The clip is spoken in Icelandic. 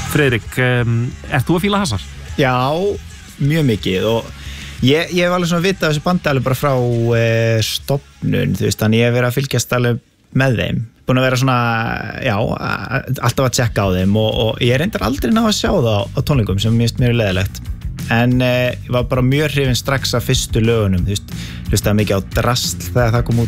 Friðrik, ert þú að fíla Hazard? Já, mjög mikið og ég hef alveg svona vitað þessu bandi alveg bara frá stofnun, þú veist, þannig ég hef verið að fylgjast alveg með þeim, búin að vera svona, já, alltaf að tjekka á þeim og ég reyndar aldrei ná að sjá það á tónleikum sem mér finnst mjög leiðilegt, en ég var bara mjög hrifinn strax af fyrstu lögunum, þú veist, hlustaði mikið á Drasl þegar það kom út